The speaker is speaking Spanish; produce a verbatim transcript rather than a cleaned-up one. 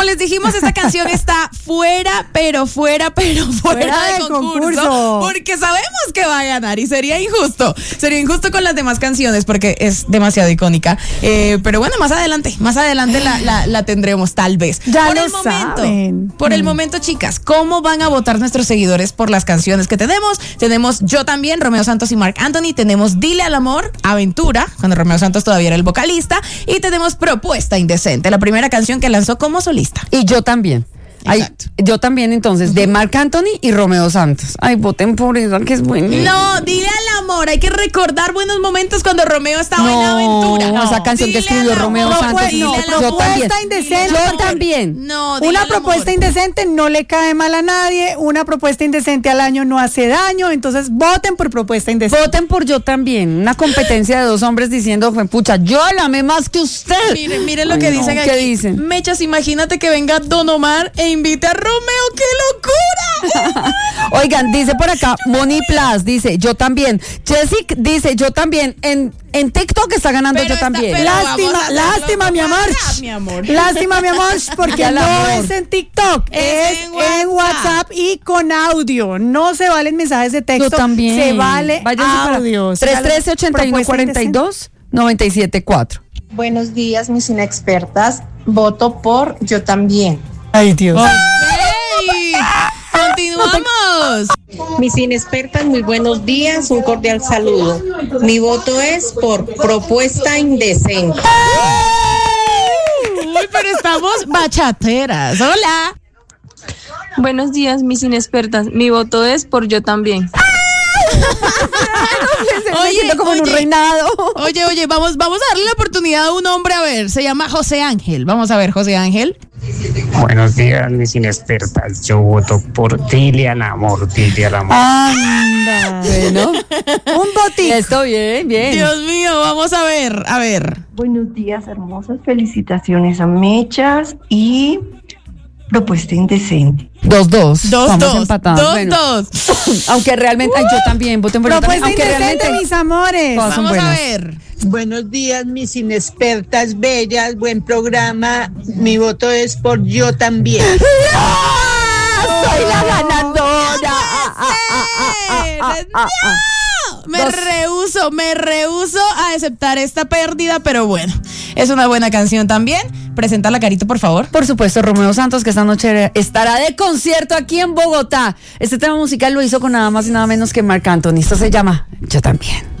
les dijimos, esta canción está fuera, pero fuera, pero fuera, fuera de, de concurso, concurso. Porque sabemos que va a ganar y sería injusto. Sería injusto con las demás canciones porque es demasiado icónica. Eh, pero bueno, más adelante, más adelante la, la, la tendremos, tal vez. Ya por lo el momento, saben. Por mm. el momento, chicas, ¿cómo van a votar nuestros seguidores por las canciones que tenemos? Tenemos Yo También, Romeo Santos y Marc Anthony. Tenemos Dile al Amor, Aventura, cuando Romeo Santos todavía era el vocalista. Y tenemos Propuesta Indecente, la primera canción que lanzó como solista. Y Yo También. Ay, yo también, entonces, de Marc Anthony y Romeo Santos. Ay, voten por esa, que es buena. No, Dile al Amor. Hay que recordar buenos momentos cuando Romeo estaba no, en Aventura. No, esa canción que escribió Romeo no, Santos. Pues, no, yo también. Indecente. Yo también. No, una propuesta indecente no le cae mal a nadie. Una propuesta indecente al año no hace daño. Entonces, voten por Propuesta Indecente. Voten por Yo También. Una competencia de dos hombres diciendo, pucha, yo la amé más que usted. Miren, miren lo Ay, que no, dicen ¿qué aquí. dicen? Mechas, imagínate que venga Don Omar e invite a Romeo. ¡Qué locura! Oigan, dice por acá, Moni Plus dice, Yo También. Jessic dice, Yo También. En, en TikTok está ganando pero Yo está, También. Lástima, lástima, mi amor. mi amor. Lástima, mi amor, porque no amor. es en TikTok, es, es en, WhatsApp. en WhatsApp y con audio. No se valen mensajes de texto. Yo también. Se vale audios. tres uno tres, ocho uno, cuatro dos, nueve siete cuatro. Buenos días, mis inexpertas. Voto por Yo También. Ay, Dios. Okay. Continuamos. Mis inexpertas, muy buenos días, un cordial saludo. Mi voto es por Propuesta Indecente. Uy, pero estamos bachateras. Hola. Buenos días, mis inexpertas. Mi voto es por Yo También. Oye, como oye, en un reinado. Oye, oye, vamos, vamos a darle la oportunidad a un hombre, a ver, se llama José Ángel. Vamos a ver, José Ángel. Buenos días, mis inexpertas. Yo voto por Dile al Amor, Dile al Amor. Anda. Bueno, un botín. Esto bien, bien. Dios mío, vamos a ver, a ver. Buenos días, hermosas. Felicitaciones a Mechas y Propuesta Indecente. Dos, dos. Dos, Vamos dos. empatados. Dos, bueno. dos. Aunque realmente, ay, yo también voten por Propuesta Yo También. Aunque Indecente, realmente, mis amores. Vamos a ver. Buenos días, mis inexpertas, bellas, buen programa. Mi voto es por Yo También. ¡No! ¡Soy la ganadora! ¡No! Me Dos. rehuso, me rehuso a aceptar esta pérdida, pero bueno, es una buena canción también. Preséntala, Carito, por favor. Por supuesto, Romeo Santos, que esta noche estará de concierto aquí en Bogotá. Este tema musical lo hizo con nada más y nada menos que Marc Anthony. Esto se llama Yo También.